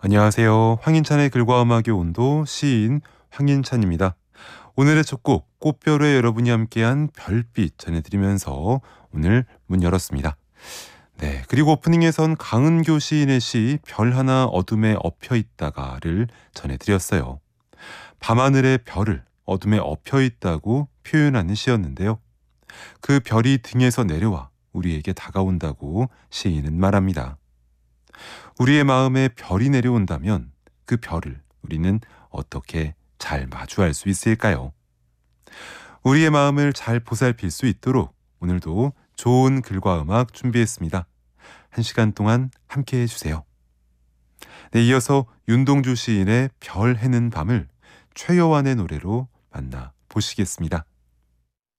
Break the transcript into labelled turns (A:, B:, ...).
A: 안녕하세요. 황인찬의 글과 음악의 온도 시인 황인찬입니다. 오늘의 첫 곡 꽃별에 여러분이 함께한 별빛 전해드리면서 오늘 문 열었습니다. 네, 그리고 오프닝에선 강은교 시인의 시 별 하나 어둠에 엎여 있다가를 전해드렸어요. 밤하늘의 별을 어둠에 엎여 있다고 표현하는 시였는데요. 그 별이 등에서 내려와 우리에게 다가온다고 시인은 말합니다. 우리의 마음에 별이 내려온다면 그 별을 우리는 어떻게 잘 마주할 수 있을까요? 우리의 마음을 잘 보살필 수 있도록 오늘도 좋은 글과 음악 준비했습니다. 1시간 동안 함께 해주세요. 네, 이어서 윤동주 시인의 별 해는 밤을 최여완의 노래로 만나보시겠습니다.